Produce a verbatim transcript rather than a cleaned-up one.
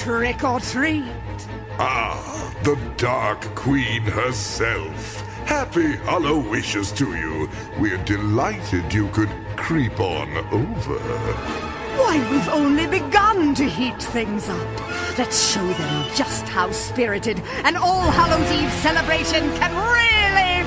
trick or treat. Ah, the Dark Queen herself. Happy Hollow wishes to you. We're delighted you could creep on over. Why, we've only begun to heat things up. Let's show them just how spirited an All Hallows Eve celebration can really